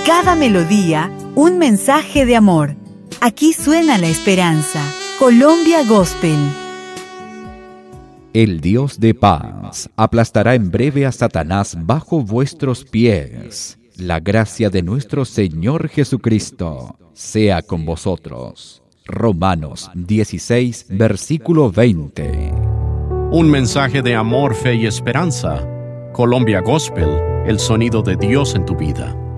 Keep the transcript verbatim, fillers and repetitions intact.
cada melodía, un mensaje de amor. Aquí suena la esperanza. Colombia Gospel. El Dios de paz aplastará en breve a Satanás bajo vuestros pies. La gracia de nuestro Señor Jesucristo sea con vosotros. Romanos dieciséis, versículo veinte. Un mensaje de amor, fe y esperanza. Colombia Gospel, el sonido de Dios en tu vida.